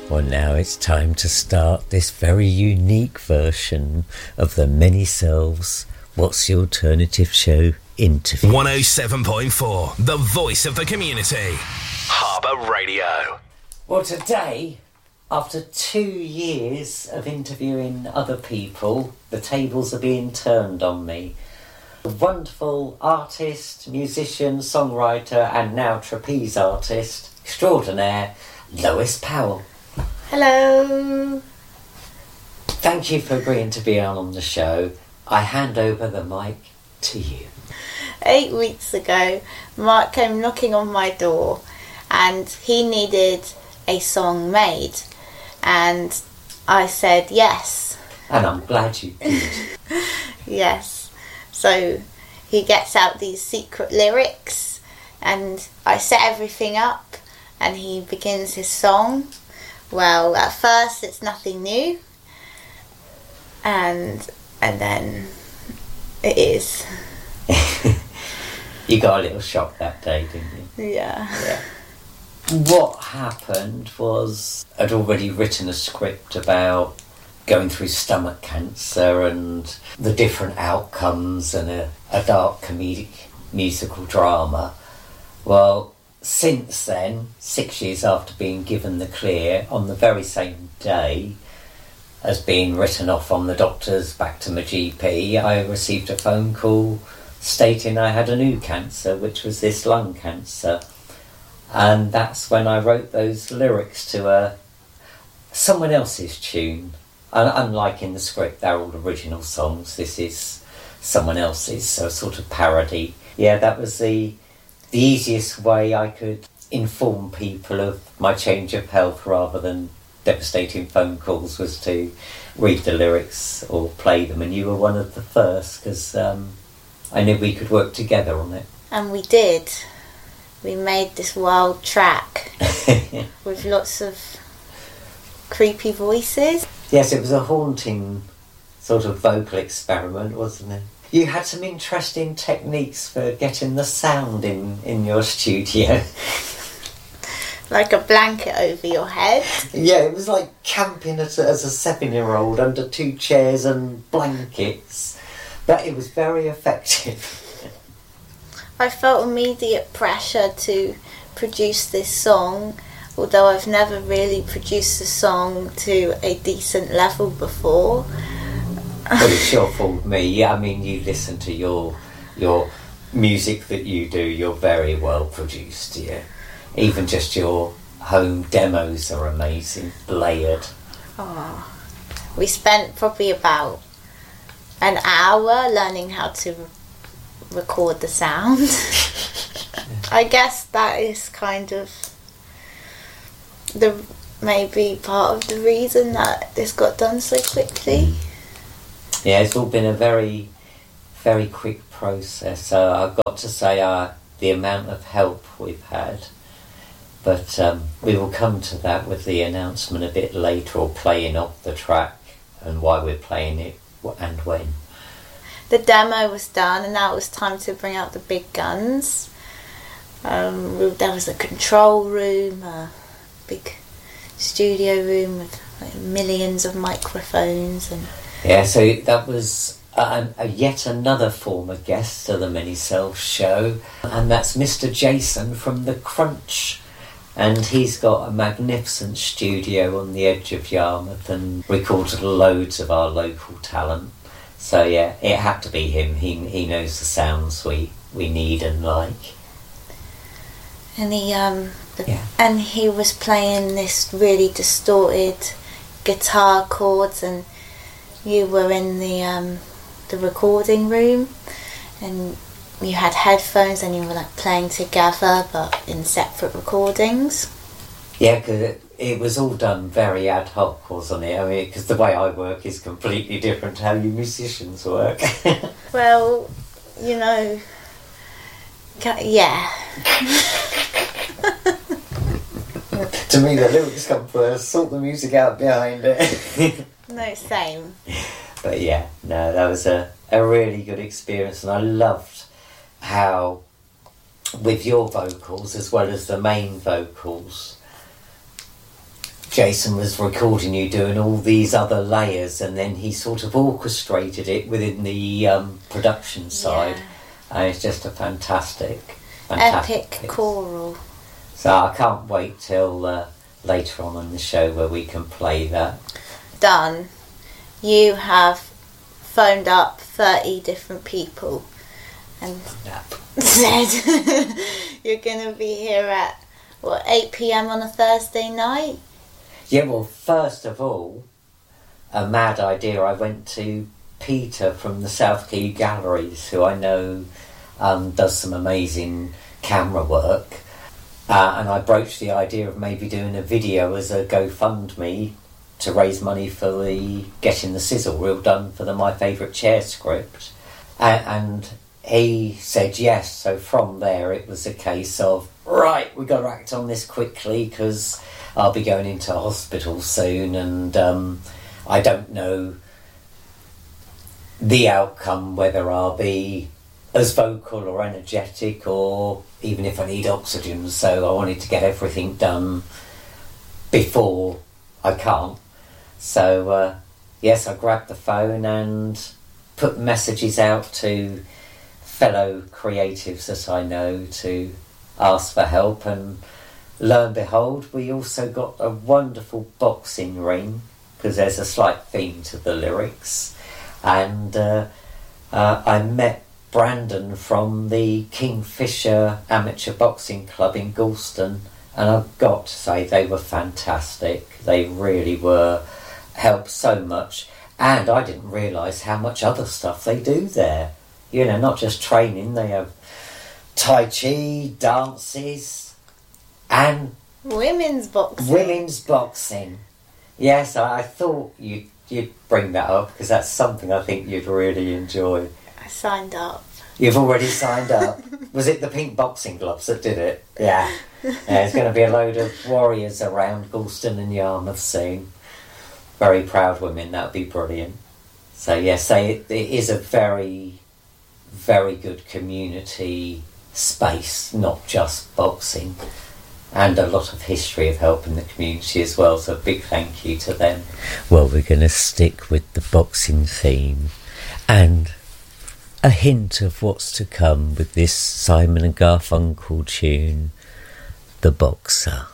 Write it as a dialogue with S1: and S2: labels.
S1: Well, now it's time to start this very unique version of the Many Selves What's the Alternative Show interview.
S2: 107.4, the voice of the community. Harbour Radio.
S1: Well, today, after 2 years of interviewing other people, the tables are being turned on me. A wonderful artist, musician, songwriter, and now trapeze artist extraordinaire, Lois Powell.
S3: Hello.
S1: Thank you for agreeing to be on the show. I hand over the mic to you.
S3: 8 weeks ago, Mark came knocking on my door and he needed a song made. And I said yes.
S1: And I'm glad you did.
S3: Yes. So he gets out these secret lyrics and I set everything up and he begins his song. Well, at first it's nothing new, and then it is.
S1: You got a little shock that day, didn't you?
S3: Yeah.
S1: What happened was I'd already written a script about going through stomach cancer and the different outcomes and a dark comedic musical drama. Well, since then, 6 years after being given the clear, on the very same day as being written off on the doctors back to my GP, I received a phone call stating I had a new cancer, which was this lung cancer. And that's when I wrote those lyrics to someone else's tune. Unlike in the script, they're all original songs. This is someone else's, so a sort of parody. Yeah, that was the easiest way I could inform people of my change of health rather than devastating phone calls was to read the lyrics or play them. And you were one of the first because I knew we could work together on it.
S3: And we did. We made this wild track with lots of creepy voices.
S1: Yes, it was a haunting sort of vocal experiment, wasn't it? You had some interesting techniques for getting the sound in your studio.
S3: Like a blanket over your head.
S1: Yeah, it was like camping as a 7-year-old under 2 chairs and blankets. But it was very effective.
S3: I felt immediate pressure to produce this song, although I've never really produced a song to a decent level before.
S1: Well, it sure fooled me. I mean, you listen to your music that you do, you're very well produced, yeah. Even just your home demos are amazing, layered.
S3: Oh, we spent probably about an hour learning how to record the sound. I guess that is kind of maybe part of the reason that this got done so quickly.
S1: Yeah, it's all been a very, very quick process. I've got to say the amount of help we've had. But we will come to that with the announcement a bit later, or playing off the track and why we're playing it and when.
S3: The demo was done and now it was time to bring out the big guns. There was a control room, a big studio room with like millions of microphones and...
S1: Yeah, so that was yet another former guest of the Many Selves show, and that's Mr. Jason from The Crunch. And he's got a magnificent studio on the edge of Yarmouth and recorded loads of our local talent. So yeah, it had to be him. He knows the sounds we need and like.
S3: And and he was playing this really distorted guitar chords, and you were in the recording room and you had headphones and you were like playing together but in separate recordings.
S1: Yeah, because it was all done very ad hoc, wasn't it? I mean, because the way I work is completely different to how you musicians work.
S3: Well, you know, yeah.
S1: To me, the lyrics come first, sort the music out behind it.
S3: No, same.
S1: But yeah, no, that was a really good experience, and I loved how, with your vocals as well as the main vocals, Jason was recording you doing all these other layers, and then he sort of orchestrated it within the production side. And it's just a fantastic
S3: epic
S1: piece.
S3: choral.
S1: So I can't wait till later on in the show where we can play that.
S3: Done. You have phoned up 30 different people and said you're going to be here at 8 p.m. on a Thursday night?
S1: Yeah, well, first of all, a mad idea. I went to Peter from the South Key Galleries, who I know does some amazing camera work, and I broached the idea of maybe doing a video as a GoFundMe to raise money for the Getting the Sizzle Reel done for the My Favourite Chair script, and he said yes. So from there it was a case of, right, we've got to act on this quickly because I'll be going into hospital soon, and I don't know the outcome, whether I'll be as vocal or energetic or even if I need oxygen. So I wanted to get everything done before I can't. So yes, I grabbed the phone and put messages out to fellow creatives that I know to ask for help, and lo and behold, we also got a wonderful boxing ring, because there's a slight theme to the lyrics, and I met Brandon from the Kingfisher Amateur Boxing Club in Galston, and I've got to say they were fantastic. They really were, helped so much, and I didn't realise how much other stuff they do there. You know, not just training, they have Tai Chi, dances, and
S3: women's boxing.
S1: Women's boxing. Yes, I thought you'd bring that up because that's something I think you'd really enjoy.
S3: I signed up.
S1: You've already signed up. Was it the pink boxing gloves that did it? Yeah. There's going to be a load of warriors around Galston and Yarmouth soon. Very proud women, that would be brilliant. So yes, it is a very, very good community space, not just boxing, and a lot of history of helping the community as well, so a big thank you to them. Well, we're going to stick with the boxing theme and a hint of what's to come with this Simon and Garfunkel tune, The Boxer.